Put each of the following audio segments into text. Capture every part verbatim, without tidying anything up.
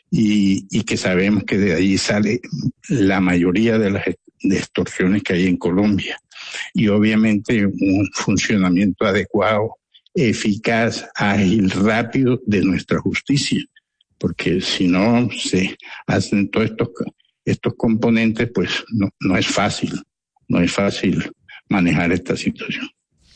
y, y que sabemos que de ahí sale la mayoría de las de extorsiones que hay en Colombia. Y obviamente un funcionamiento adecuado, eficaz, ágil, rápido de nuestra justicia, porque si no se hacen todos estos, estos componentes, pues no, no es fácil, no es fácil manejar esta situación.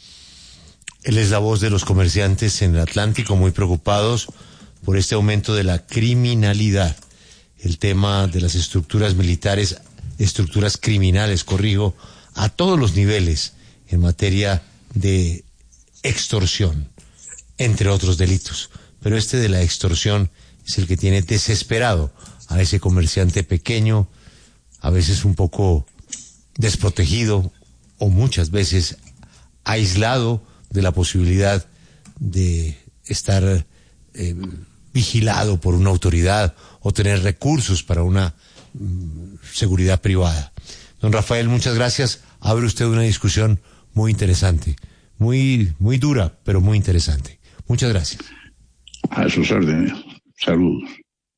Él es la voz de los comerciantes en el Atlántico, muy preocupados por este aumento de la criminalidad, el tema de las estructuras militares, estructuras criminales, corrijo, a todos los niveles en materia de extorsión, entre otros delitos. Pero este de la extorsión es el que tiene desesperado a ese comerciante pequeño, a veces un poco desprotegido o muchas veces aislado de la posibilidad de estar eh, vigilado por una autoridad o tener recursos para una mm, seguridad privada. Don Rafael, muchas gracias. Abre usted una discusión muy interesante, muy, muy dura, pero muy interesante. Muchas gracias. A sus órdenes. Saludos.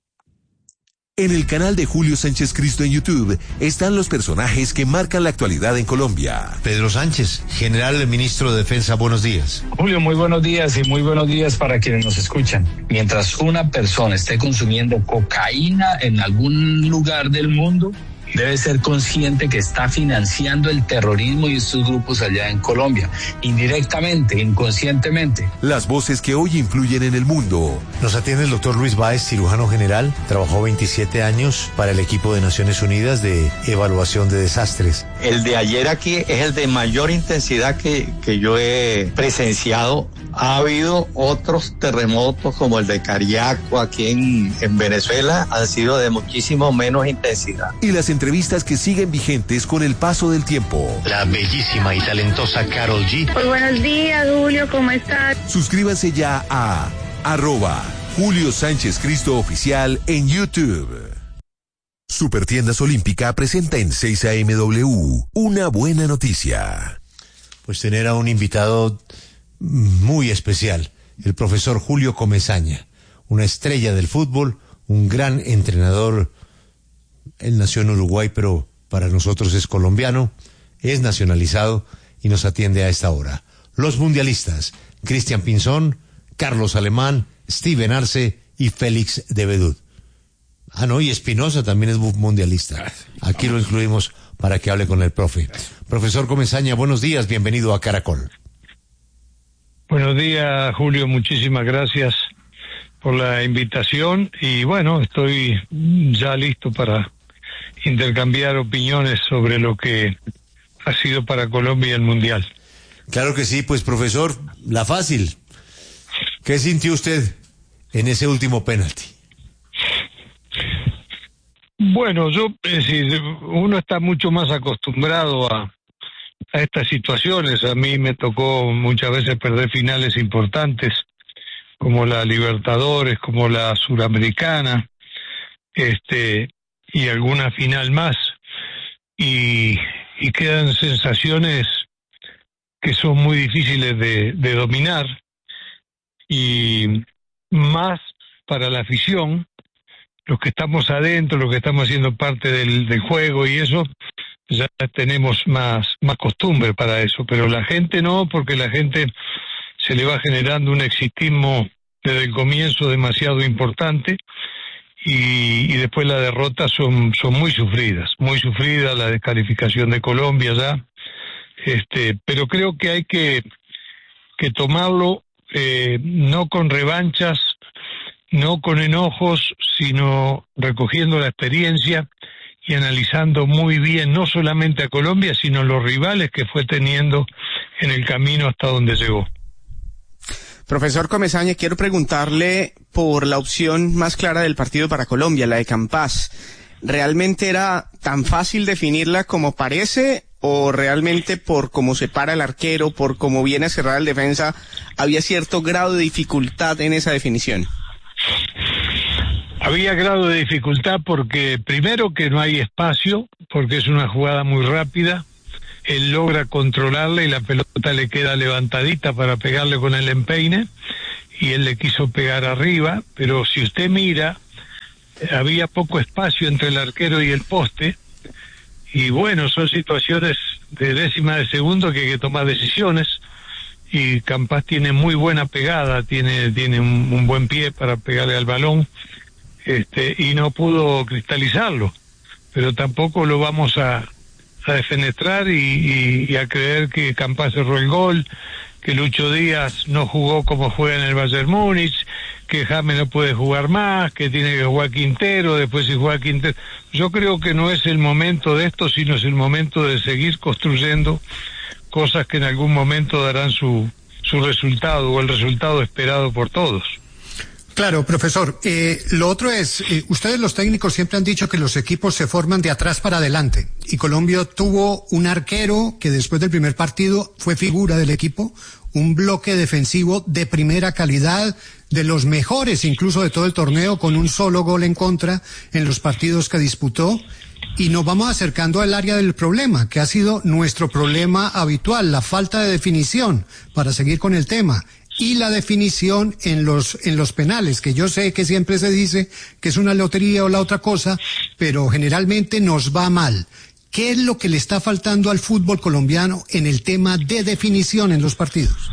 En el canal de Julio Sánchez Cristo en YouTube están los personajes que marcan la actualidad en Colombia. Pedro Sánchez, general ministro de Defensa, buenos días. Julio, muy buenos días y muy buenos días para quienes nos escuchan. Mientras una persona esté consumiendo cocaína en algún lugar del mundo, debe ser consciente que está financiando el terrorismo y estos grupos allá en Colombia, indirectamente, inconscientemente. Las voces que hoy influyen en el mundo. Nos atiende el doctor Luis Báez, cirujano general. Trabajó veintisiete años para el equipo de Naciones Unidas de evaluación de desastres. El de ayer aquí es el de mayor intensidad que, que yo he presenciado. Ha habido otros terremotos como el de Cariaco aquí en, en Venezuela, han sido de muchísimo menos intensidad. Y las entrevistas que siguen vigentes con el paso del tiempo. La bellísima y talentosa Karol G. Muy buenos días, Julio, ¿cómo estás? Suscríbanse ya a arroba Julio Sánchez Cristo Oficial en YouTube. Supertiendas Olímpica presenta en seis A M W una buena noticia. Pues tener a un invitado muy especial, el profesor Julio Comesaña, una estrella del fútbol, un gran entrenador. Él nació en Uruguay, pero para nosotros es colombiano, es nacionalizado y nos atiende a esta hora. Los mundialistas, Cristian Pinzón, Carlos Alemán, Steven Arce y Félix de Bedut. Ah, no, y Espinosa también es mundialista. Aquí lo incluimos para que hable con el profe. Profesor Comesaña, buenos días, bienvenido a Caracol. Buenos días, Julio, muchísimas gracias por la invitación y bueno, estoy ya listo para intercambiar opiniones sobre lo que ha sido para Colombia el Mundial. Claro que sí, pues profesor, la fácil. ¿Qué sintió usted en ese último penalti? Bueno, yo, es decir, uno está mucho más acostumbrado a a estas situaciones. A mí me tocó muchas veces perder finales importantes, como la Libertadores, como la Suramericana, este, y alguna final más, y, y quedan sensaciones que son muy difíciles de, de dominar, y más para la afición, los que estamos adentro, los que estamos haciendo parte del, del juego y eso, ya tenemos más, más costumbre para eso, pero la gente no, porque la gente se le va generando un exitismo desde el comienzo demasiado importante y, y después las derrotas son, son muy sufridas, muy sufridas, la descalificación de Colombia ya, este, pero creo que hay que, que tomarlo eh, no con revanchas, no con enojos, sino recogiendo la experiencia y analizando muy bien no solamente a Colombia, sino los rivales que fue teniendo en el camino hasta donde llegó. Profesor Comesaña, quiero preguntarle por la opción más clara del partido para Colombia, la de Campas. ¿Realmente era tan fácil definirla como parece o realmente por cómo se para el arquero, por cómo viene a cerrar el defensa, había cierto grado de dificultad en esa definición? Había grado de dificultad porque primero que no hay espacio, porque es una jugada muy rápida, él logra controlarla y la pelota le queda levantadita para pegarle con el empeine, y él le quiso pegar arriba, pero si usted mira, había poco espacio entre el arquero y el poste, y bueno, son situaciones de décima de segundo que hay que tomar decisiones, y Campás tiene muy buena pegada, tiene tiene un, un buen pie para pegarle al balón, este y no pudo cristalizarlo, pero tampoco lo vamos a, a defenestrar y, y, y a creer que Campás cerró el gol, que Lucho Díaz no jugó como juega en el Bayern Múnich, que James no puede jugar más, que tiene que jugar Quintero, después si juega Quintero. Yo creo que no es el momento de esto, sino es el momento de seguir construyendo cosas que en algún momento darán su, su resultado, o el resultado esperado por todos. Claro, profesor. Eh, lo otro es, eh, ustedes los técnicos siempre han dicho que los equipos se forman de atrás para adelante, y Colombia tuvo un arquero que después del primer partido fue figura del equipo, un bloque defensivo de primera calidad, de los mejores incluso de todo el torneo, con un solo gol en contra en los partidos que disputó, y nos vamos acercando al área del problema, que ha sido nuestro problema habitual, la falta de definición, para seguir con el tema, y la definición en los en los penales, que yo sé que siempre se dice que es una lotería o la otra cosa, pero generalmente nos va mal. ¿Qué es lo que le está faltando al fútbol colombiano en el tema de definición en los partidos?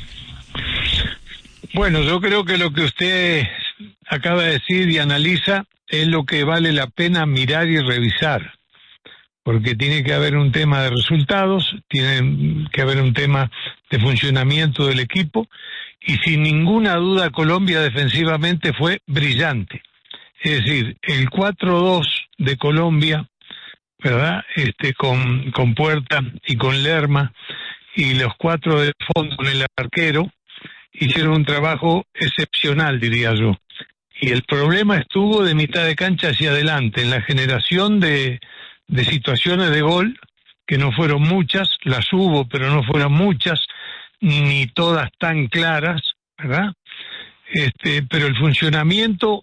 Bueno, yo creo que lo que usted acaba de decir y analiza es lo que vale la pena mirar y revisar, porque tiene que haber un tema de resultados, tiene que haber un tema de funcionamiento del equipo, y sin ninguna duda Colombia defensivamente fue brillante. Es decir, el cuatro dos de Colombia, ¿verdad? Este, con, con Puerta y con Lerma, y los cuatro de fondo con el arquero, hicieron un trabajo excepcional, diría yo. Y el problema estuvo de mitad de cancha hacia adelante, en la generación de, de situaciones de gol, que no fueron muchas, las hubo, pero no fueron muchas, ni todas tan claras, ¿verdad? Este, pero el funcionamiento,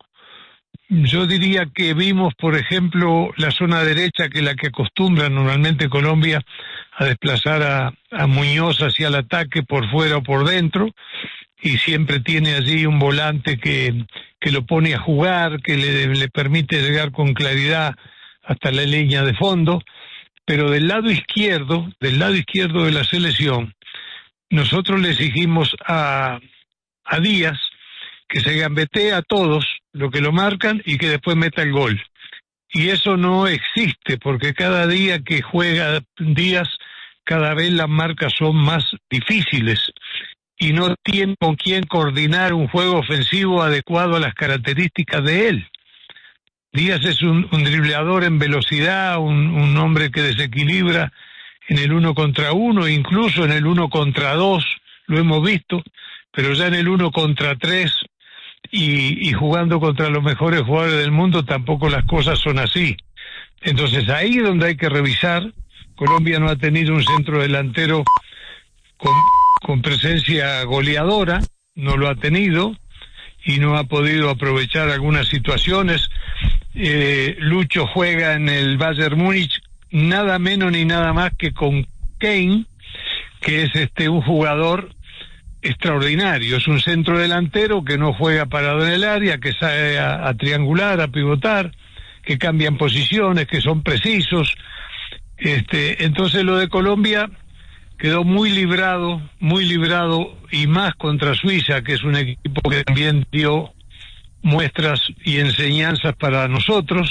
yo diría que vimos, por ejemplo, la zona derecha, que es la que acostumbra normalmente Colombia a desplazar a, a Muñoz hacia el ataque por fuera o por dentro, y siempre tiene allí un volante que, que lo pone a jugar, que le, le permite llegar con claridad hasta la línea de fondo. Pero del lado izquierdo, del lado izquierdo de la selección, nosotros le exigimos a, a Díaz que se gambetee a todos, lo que lo marcan, y que después meta el gol. Y eso no existe, porque cada día que juega Díaz, cada vez las marcas son más difíciles, y no tiene con quién coordinar un juego ofensivo adecuado a las características de él. Díaz es un, un dribleador en velocidad, un, un hombre que desequilibra en el uno contra uno, incluso en el uno contra dos, lo hemos visto, pero ya en el uno contra tres y, y jugando contra los mejores jugadores del mundo tampoco las cosas son así. Entonces ahí es donde hay que revisar. Colombia no ha tenido un centro delantero con, con presencia goleadora, no lo ha tenido, y no ha podido aprovechar algunas situaciones. Eh, Lucho juega en el Bayern Múnich nada menos ni nada más que con Kane, que es este un jugador extraordinario, es un centro delantero que no juega parado en el área, que sabe a, a triangular, a pivotar, que cambian posiciones, que son precisos. Este, entonces lo de Colombia quedó muy librado, muy librado, y más contra Suiza, que es un equipo que también dio muestras y enseñanzas para nosotros.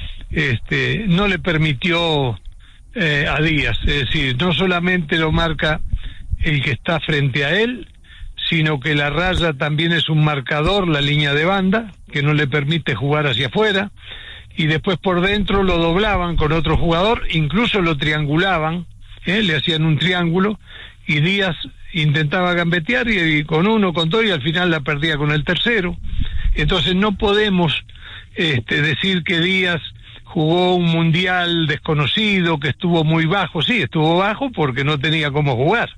Este, no le permitió eh, a Díaz, es decir, no solamente lo marca el que está frente a él, sino que la raya también es un marcador, la línea de banda, que no le permite jugar hacia afuera, y después por dentro lo doblaban con otro jugador, incluso lo triangulaban, ¿eh? Le hacían un triángulo, y Díaz intentaba gambetear, y, y con uno, con dos, y al final la perdía con el tercero. Entonces no podemos este, decir que Díaz jugó un mundial desconocido, que estuvo muy bajo. Sí, estuvo bajo porque no tenía cómo jugar.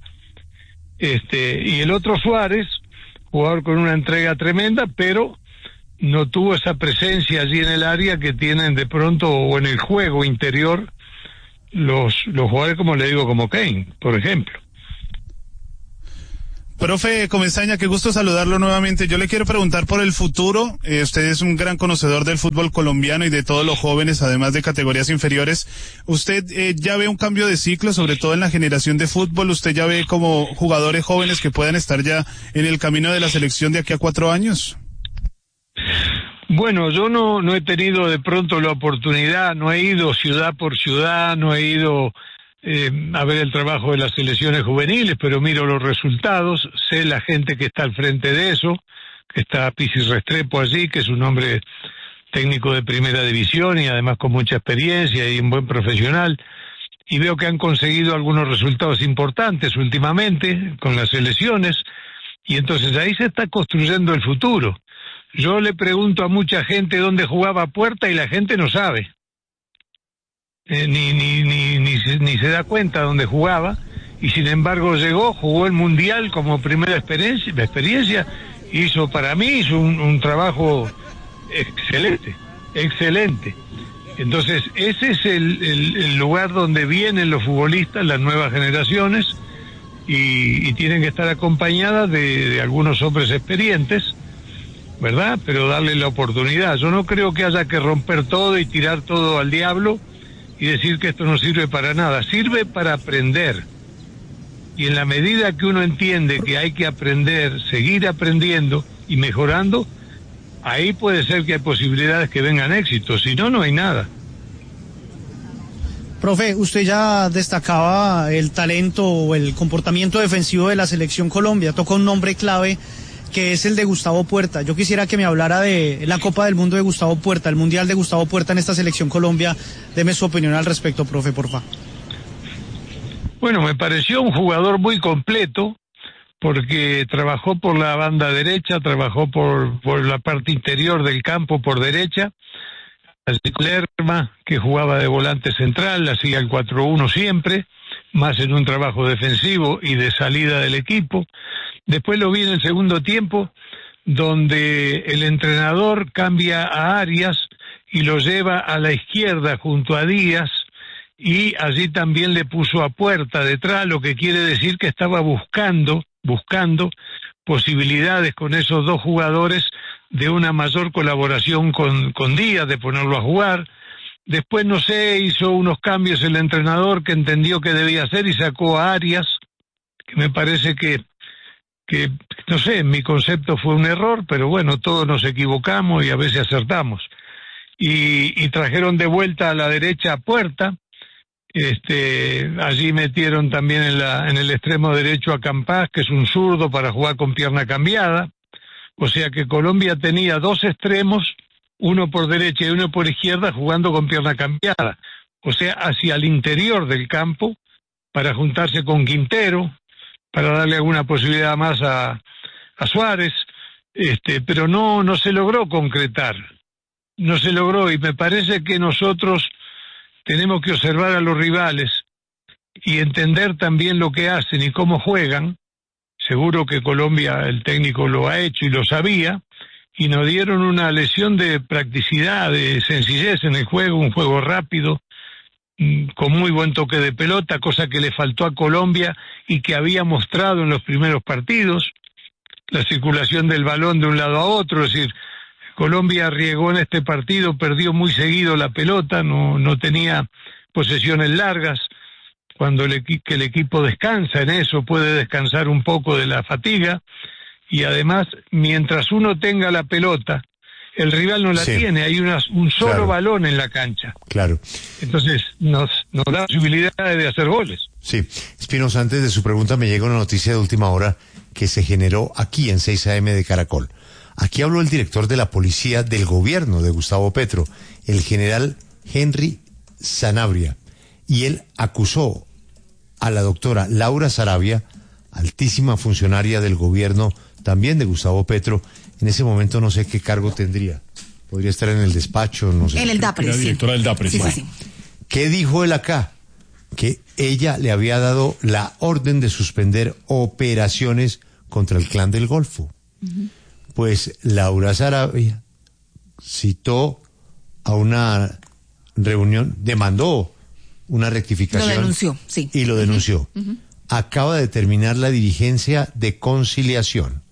Este, y el otro Suárez, jugador con una entrega tremenda, pero no tuvo esa presencia allí en el área que tienen de pronto, o en el juego interior, los, los jugadores, como le digo, como Kane, por ejemplo. Profe Comesaña, qué gusto saludarlo nuevamente. Yo le quiero preguntar por el futuro. Eh, usted es un gran conocedor del fútbol colombiano y de todos los jóvenes, además de categorías inferiores. ¿Usted eh, ya ve un cambio de ciclo, sobre todo en la generación de fútbol? ¿Usted ya ve como jugadores jóvenes que puedan estar ya en el camino de la selección de aquí a cuatro años? Bueno, yo no, no he tenido de pronto la oportunidad, no he ido ciudad por ciudad, no he ido eh, a ver el trabajo de las selecciones juveniles, pero miro los resultados, sé la gente que está al frente de eso, que está Pisis Restrepo allí, que es un hombre técnico de primera división y además con mucha experiencia y un buen profesional, y veo que han conseguido algunos resultados importantes últimamente con las selecciones, y entonces ahí se está construyendo el futuro. Yo le pregunto a mucha gente dónde jugaba Puerta y la gente no sabe. Eh, ni, ni, ni, ni, se, ni se da cuenta dónde jugaba, y sin embargo llegó, jugó el Mundial como primera experiencia, experiencia hizo, para mí, hizo un, un trabajo excelente, excelente. Entonces, ese es el, el, el lugar donde vienen los futbolistas, las nuevas generaciones, y, y tienen que estar acompañadas de, de algunos hombres experientes, ¿verdad? Pero darle la oportunidad. Yo no creo que haya que romper todo y tirar todo al diablo y decir que esto no sirve para nada. Sirve para aprender. Y en la medida que uno entiende que hay que aprender, seguir aprendiendo y mejorando, ahí puede ser que hay posibilidades que vengan éxitos. Si no, no hay nada. Profe, usted ya destacaba el talento o el comportamiento defensivo de la Selección Colombia. Toca un nombre clave, que es el de Gustavo Puerta. Yo quisiera que me hablara de la Copa del Mundo de Gustavo Puerta, el Mundial de Gustavo Puerta en esta Selección Colombia. Deme su opinión al respecto, profe, porfa. Bueno, me pareció un jugador muy completo, porque trabajó por la banda derecha, trabajó por, por la parte interior del campo por derecha, Lerma, que jugaba de volante central, hacía el cuatro uno siempre, más en un trabajo defensivo y de salida del equipo. Después lo vi en el segundo tiempo, donde el entrenador cambia a Arias y lo lleva a la izquierda junto a Díaz, y allí también le puso a Puerta detrás, lo que quiere decir que estaba buscando, buscando posibilidades con esos dos jugadores de una mayor colaboración con, con Díaz, de ponerlo a jugar. Después, no sé, hizo unos cambios el entrenador que entendió que debía hacer y sacó a Arias, que me parece que que, no sé, en mi concepto fue un error, pero bueno, todos nos equivocamos y a veces acertamos. Y, y trajeron de vuelta a la derecha a Puerta, este, allí metieron también en, la, en el extremo derecho a Campás, que es un zurdo para jugar con pierna cambiada, o sea que Colombia tenía dos extremos, uno por derecha y uno por izquierda, jugando con pierna cambiada, o sea, hacia el interior del campo, para juntarse con Quintero, para darle alguna posibilidad más a, a Suárez, este, pero no, no se logró concretar, no se logró, y me parece que nosotros tenemos que observar a los rivales y entender también lo que hacen y cómo juegan. Seguro que Colombia, el técnico lo ha hecho y lo sabía, y nos dieron una lección de practicidad, de sencillez en el juego, un juego rápido, con muy buen toque de pelota, cosa que le faltó a Colombia y que había mostrado en los primeros partidos, la circulación del balón de un lado a otro, es decir, Colombia arriesgó en este partido, perdió muy seguido la pelota, no, no tenía posesiones largas, cuando el, equi- que el equipo descansa en eso, puede descansar un poco de la fatiga, y además, mientras uno tenga la pelota, el rival no la sí. tiene, hay una, un solo claro. balón en la cancha. Claro. Entonces, nos, nos da posibilidad de hacer goles. Sí. Espinosa, antes de su pregunta me llega una noticia de última hora que se generó aquí en seis A M de Caracol. Aquí habló el director de la policía del gobierno de Gustavo Petro, el general Henry Sanabria, y él acusó a la doctora Laura Sarabia, altísima funcionaria del gobierno también de Gustavo Petro. En ese momento no sé qué cargo tendría. Podría estar en el despacho, no sé. En el DAPRE, la directora sí. del DAPRE, sí, sí. sí, sí. ¿Qué dijo él acá? Que ella le había dado la orden de suspender operaciones contra el Clan del Golfo. Uh-huh. Pues Laura Sarabia citó a una reunión, demandó una rectificación. Lo denunció, sí. Y lo denunció. Uh-huh. acaba de terminar la diligencia de conciliación.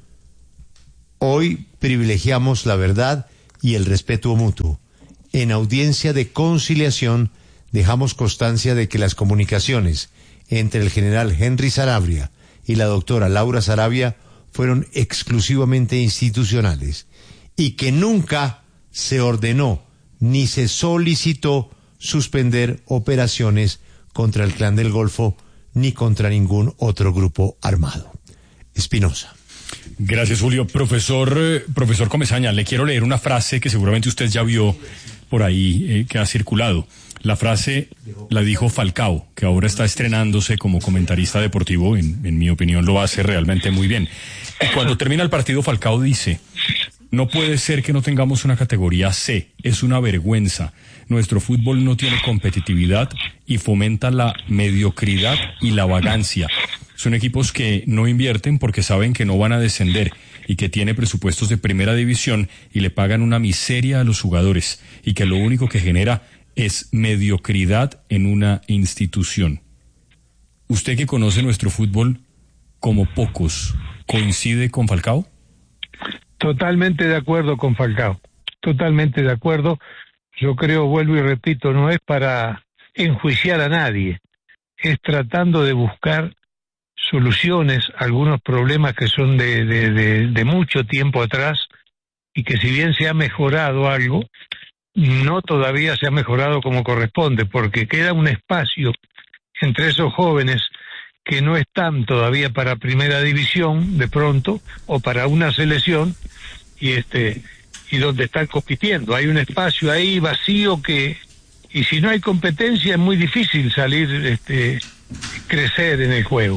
Hoy privilegiamos la verdad y el respeto mutuo. En audiencia de conciliación dejamos constancia de que las comunicaciones entre el general Henry Sarabia y la doctora Laura Sarabia fueron exclusivamente institucionales y que nunca se ordenó ni se solicitó suspender operaciones contra el Clan del Golfo ni contra ningún otro grupo armado. Espinosa. Gracias, Julio. Profesor, eh, profesor Comesaña, le quiero leer una frase que seguramente usted ya vio por ahí, eh, que ha circulado. La frase la dijo Falcao, que ahora está estrenándose como comentarista deportivo. En, en mi opinión lo hace realmente muy bien. Y cuando termina el partido, Falcao dice: no puede ser que no tengamos una categoría C, es una vergüenza. Nuestro fútbol no tiene competitividad y fomenta la mediocridad y la vagancia. Son equipos que no invierten porque saben que no van a descender y que tiene presupuestos de primera división y le pagan una miseria a los jugadores y que lo único que genera es mediocridad en una institución. Usted que conoce nuestro fútbol como pocos, ¿coincide con Falcao? Totalmente de acuerdo con Falcao, totalmente de acuerdo. Yo creo, vuelvo y repito, no es para enjuiciar a nadie, es tratando de buscar soluciones a algunos problemas que son de, de, de, de mucho tiempo atrás y que si bien se ha mejorado algo, no todavía se ha mejorado como corresponde, porque queda un espacio entre esos jóvenes que no están todavía para primera división de pronto o para una selección y este y donde están compitiendo. Hay un espacio ahí vacío que, y si no hay competencia es muy difícil salir, este, crecer en el juego.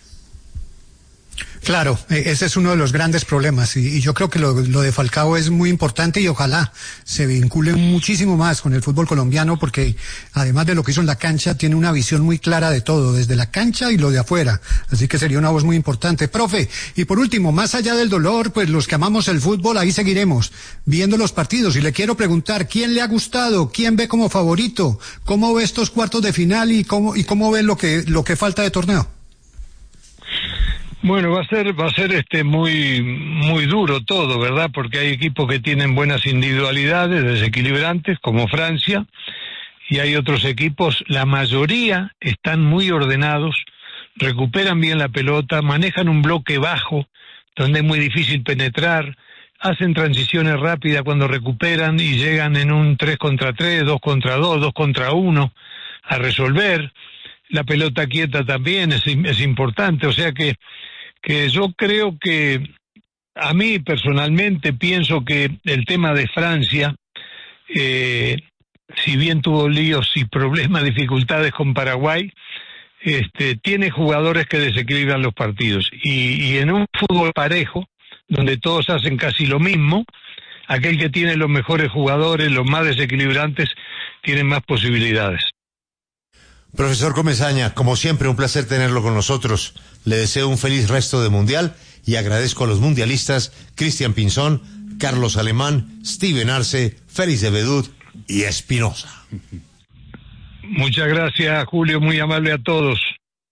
Claro, ese es uno de los grandes problemas y, y yo creo que lo, lo de Falcao es muy importante y ojalá se vincule muchísimo más con el fútbol colombiano porque además de lo que hizo en la cancha tiene una visión muy clara de todo, desde la cancha y lo de afuera, así que sería una voz muy importante. Profe, y por último, más allá del dolor, pues los que amamos el fútbol ahí seguiremos viendo los partidos y le quiero preguntar, ¿quién le ha gustado? ¿Quién ve como favorito? ¿Cómo ve estos cuartos de final y cómo, y cómo ve lo que, lo que falta de torneo? Bueno, va a ser va a ser este muy muy duro todo, ¿verdad? Porque hay equipos que tienen buenas individualidades, desequilibrantes, como Francia, y hay otros equipos, la mayoría están muy ordenados, recuperan bien la pelota, manejan un bloque bajo, donde es muy difícil penetrar, hacen transiciones rápidas cuando recuperan y llegan en un tres contra tres, dos contra dos, dos contra uno a resolver. La pelota quieta también es, es importante, o sea que, que yo creo que, a mí personalmente pienso que el tema de Francia, eh, si bien tuvo líos y problemas, dificultades con Paraguay, este, tiene jugadores que desequilibran los partidos, y, y en un fútbol parejo, donde todos hacen casi lo mismo, aquel que tiene los mejores jugadores, los más desequilibrantes, tiene más posibilidades. Profesor Comesaña, como siempre, un placer tenerlo con nosotros. Le deseo un feliz resto de Mundial y agradezco a los mundialistas Cristian Pinzón, Carlos Alemán, Steven Arce, Félix de Bedut y Espinosa. Muchas gracias, Julio, muy amable a todos.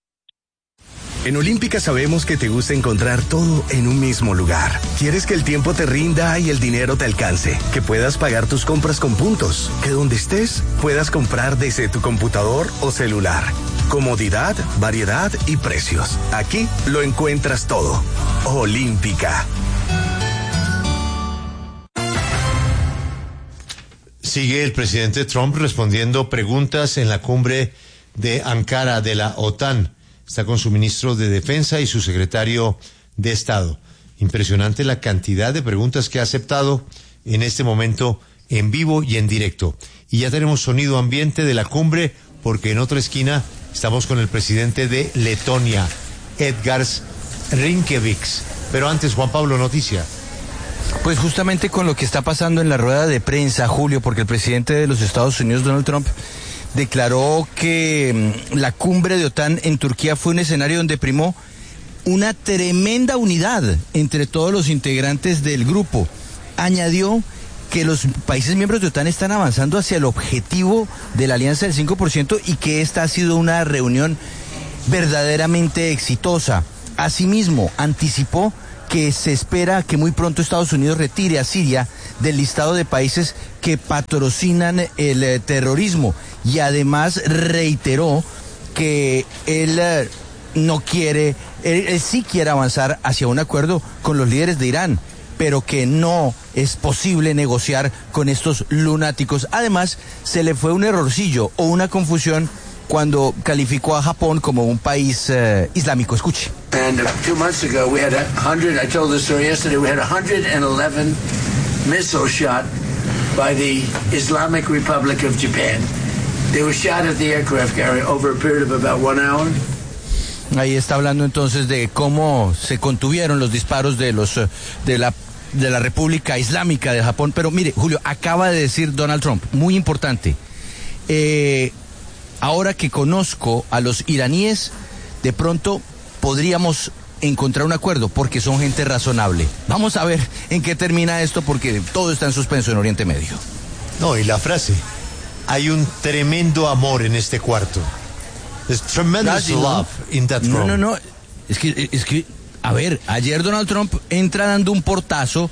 En Olímpica sabemos que te gusta encontrar todo en un mismo lugar. Quieres que el tiempo te rinda y el dinero te alcance, que puedas pagar tus compras con puntos, que donde estés puedas comprar desde tu computador o celular. Comodidad, variedad y precios. Aquí lo encuentras todo. Olímpica. Sigue el presidente Trump respondiendo preguntas en la cumbre de Ankara de la OTAN. Está con su ministro de Defensa y su secretario de Estado. Impresionante la cantidad de preguntas que ha aceptado en este momento en vivo y en directo. Y ya tenemos sonido ambiente de la cumbre porque en otra esquina estamos con el presidente de Letonia, Edgars Rinkēvičs. Pero antes, Juan Pablo, noticia. Pues justamente con lo que está pasando en la rueda de prensa, Julio, porque el presidente de los Estados Unidos, Donald Trump, declaró que la cumbre de OTAN en Turquía fue un escenario donde primó una tremenda unidad entre todos los integrantes del grupo. Añadió que los países miembros de OTAN están avanzando hacia el objetivo de la alianza del cinco por ciento y que esta ha sido una reunión verdaderamente exitosa. Asimismo, anticipó que se espera que muy pronto Estados Unidos retire a Siria del listado de países que patrocinan el eh, terrorismo, y además reiteró que él eh, no quiere, él, él sí quiere avanzar hacia un acuerdo con los líderes de Irán, pero que no es posible negociar con estos lunáticos. Además, se le fue un errorcillo o una confusión cuando calificó a Japón como un país eh, islámico. Escuche. And two months ago we had a hundred, I told the story yesterday, we had one hundred eleven missiles shot by the Islamic Republic of Japan. They were shot at the aircraft carrier over a period of about one hour. Ahí está hablando entonces de cómo se contuvieron los disparos de los de la de la República Islámica de Japón. Pero mire, Julio, acaba de decir Donald Trump, muy importante, eh, ahora que conozco a los iraníes, de pronto podríamos encontrar un acuerdo, porque son gente razonable. Vamos a ver en qué termina esto, porque todo está en suspenso en Oriente Medio. No, y la frase, hay un tremendo amor en este cuarto. There's tremendous love in that room. No, no, no, es que, es que, a ver, ayer Donald Trump entra dando un portazo,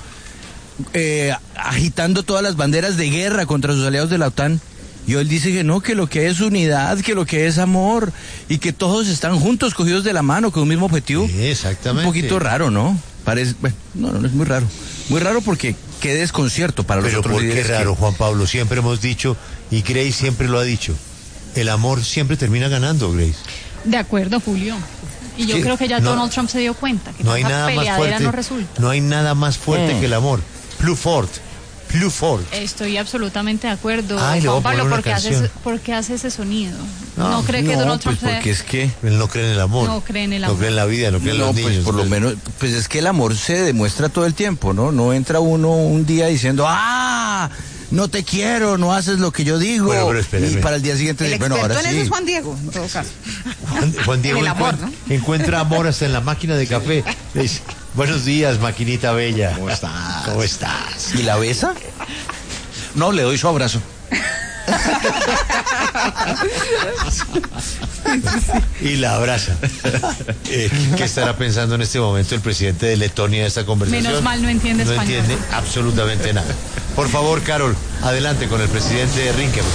eh, agitando todas las banderas de guerra contra sus aliados de la OTAN. Y él dice que no, que lo que es unidad, que lo que es amor, y que todos están juntos, cogidos de la mano, con un mismo objetivo. Sí, exactamente. Un poquito raro, ¿no? Parece, bueno, no, no, no es muy raro. Muy raro porque qué desconcierto para los Pero otros ¿por qué líderes. raro, que... Juan Pablo? Siempre hemos dicho, y Grace siempre lo ha dicho, el amor siempre termina ganando, Grace. De acuerdo, Julio. Y yo Sí, creo que ya no, Donald Trump se dio cuenta que no hay esa nada más peleadera fuerte, no resulta. no hay nada más fuerte Mm. que el amor. Plus fort, plus fort. Estoy absolutamente de acuerdo, Ay, le voy Juan a poner Pablo, una porque hace, canción. ese- porque hace ese sonido. No, No, cree que no, Donald pues Trump porque es que... Él no cree en el amor. No cree en el No amor. cree en la vida, no cree en No, los pues niños. por lo menos, pues es que el amor se demuestra todo el tiempo, ¿no? No entra uno un día diciendo, ¡ah! No te quiero, no haces lo que yo digo. Bueno, pero espéreme. Y para el día siguiente, El bueno, experto ahora en eso sí. es Juan Diego, en todo caso. Juan, Juan Diego En el amor, encuentra, encuentra amor hasta en la máquina de café. Le dice, buenos días, maquinita bella. ¿Cómo estás? ¿Cómo estás? ¿Y la besa? No, le doy su abrazo. Y la abraza. Eh, ¿Qué estará pensando en este momento el presidente de Letonia de esta conversación? Menos mal no entiende No español. entiende absolutamente nada. Por favor, Carol, adelante con el presidente Rinkebrück.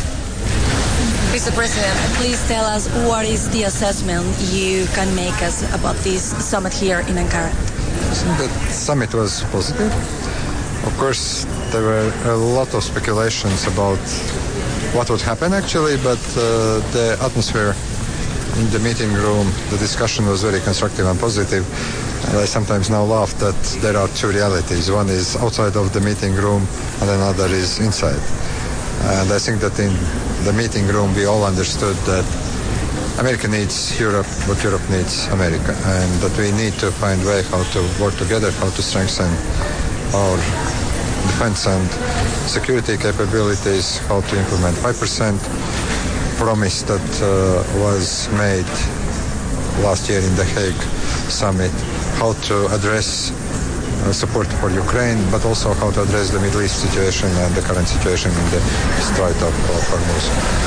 Mister President, please tell us what is the assessment you can make us about this summit here in Ankara. I think the summit was positive. Of course, there were a lot of speculations about what would happen actually, but uh, the atmosphere in the meeting room, the discussion was very constructive and positive. And I sometimes now laugh that there are two realities. One is outside of the meeting room and another is inside. And I think that in the meeting room we all understood that America needs Europe, but Europe needs America, and that we need to find a way how to work together, how to strengthen our defense and security capabilities, how to implement five percent promise that uh, was made last year in the Hague summit, how to address uh, support for Ukraine, but also how to address the Middle East situation and the current situation in the Strait of, of Hormuz.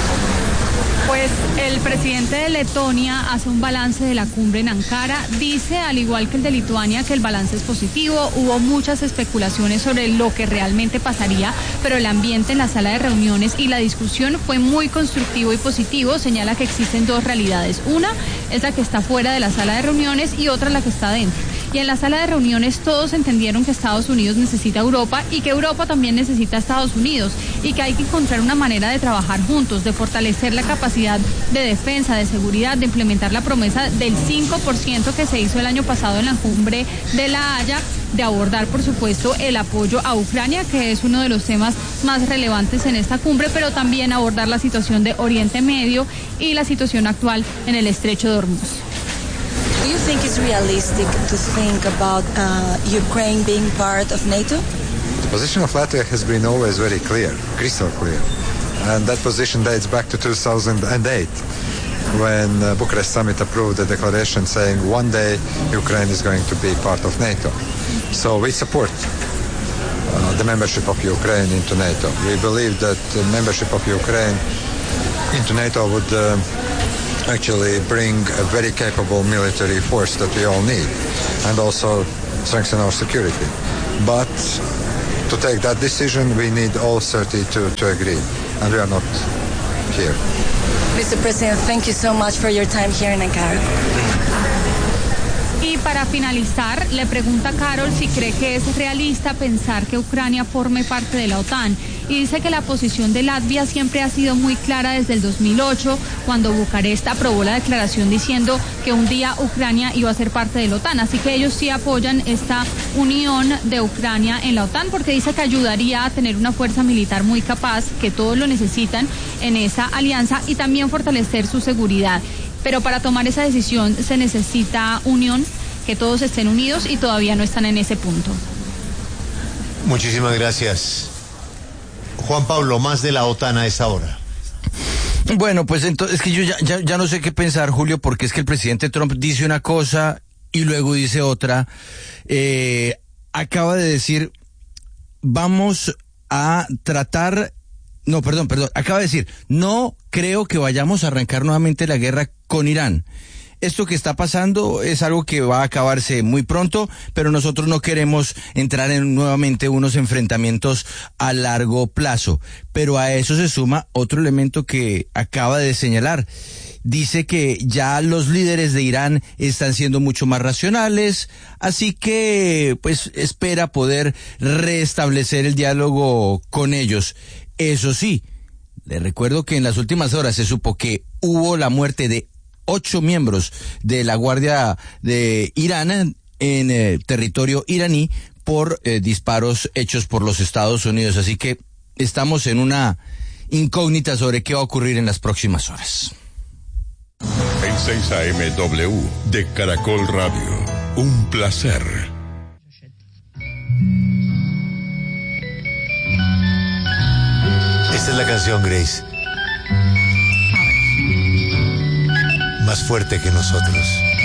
Pues el presidente de Letonia hace un balance de la cumbre en Ankara, dice, al igual que el de Lituania, que el balance es positivo. Hubo muchas especulaciones sobre lo que realmente pasaría, pero el ambiente en la sala de reuniones y la discusión fue muy constructivo y positivo. Señala que existen dos realidades. Una es la que está fuera de la sala de reuniones y otra la que está dentro. Y en la sala de reuniones todos entendieron que Estados Unidos necesita a Europa y que Europa también necesita a Estados Unidos, y que hay que encontrar una manera de trabajar juntos, de fortalecer la capacidad de defensa, de seguridad, de implementar la promesa del cinco por ciento que se hizo el año pasado en la cumbre de La Haya, de abordar, por supuesto, el apoyo a Ucrania, que es uno de los temas más relevantes en esta cumbre, pero también abordar la situación de Oriente Medio y la situación actual en el estrecho de Hormuz. Do you think it's realistic to think about uh, Ukraine being part of NATO? The position of Latvia has been always very clear, crystal clear. And that position dates back to two thousand eight, when uh, Bucharest summit approved a declaration saying one day Ukraine is going to be part of NATO. So we support uh, the membership of Ukraine into NATO. We believe that the membership of Ukraine into NATO would uh, actually bring a very capable military force that we all need, and also strengthen our security. But to take that decision, we need all thirty to, to agree, and we are not here. Mister President, thank you so much for your time here in Ankara. Y para finalizar, le pregunta a Carol si cree que es realista pensar que Ucrania forme parte de la OTAN. Y dice que la posición de Latvia siempre ha sido muy clara desde el dos mil ocho, cuando Bucarest aprobó la declaración diciendo que un día Ucrania iba a ser parte de la OTAN. Así que ellos sí apoyan esta unión de Ucrania en la OTAN, porque dice que ayudaría a tener una fuerza militar muy capaz, que todos lo necesitan en esa alianza, y también fortalecer su seguridad. Pero para tomar esa decisión se necesita unión, que todos estén unidos, y todavía no están en ese punto. Muchísimas gracias. Juan Pablo, más de la OTAN a esta hora. Bueno, pues entonces es que yo ya, ya, ya no sé qué pensar, Julio, porque es que el presidente Trump dice una cosa y luego dice otra. Eh, acaba de decir, vamos a tratar... No, perdón, perdón. Acaba de decir, no creo que vayamos a arrancar nuevamente la guerra con Irán. Esto que está pasando es algo que va a acabarse muy pronto, pero nosotros no queremos entrar en nuevamente unos enfrentamientos a largo plazo. Pero a eso se suma otro elemento que acaba de señalar. Dice que ya los líderes de Irán están siendo mucho más racionales, así que pues espera poder restablecer el diálogo con ellos. Eso sí, le recuerdo que en las últimas horas se supo que hubo la muerte de ocho miembros de la Guardia de Irán en eh, territorio iraní por eh, disparos hechos por los Estados Unidos. Así que estamos en una incógnita sobre qué va a ocurrir en las próximas horas. En seis A M W de Caracol Radio, un placer. Esta es la canción, Grace. Más fuerte que nosotros.